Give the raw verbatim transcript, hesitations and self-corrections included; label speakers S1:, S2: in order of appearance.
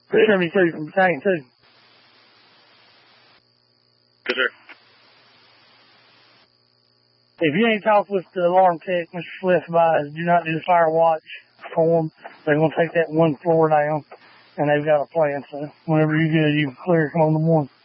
S1: seventy-two from Battalion two.
S2: Yes, sir.
S1: If you ain't talked with the alarm tech, Mister Swift advised, do not do the fire watch for them. They're going to take that one floor down, and they've got a plan. So whenever you're good, you can clear. Come on the morning.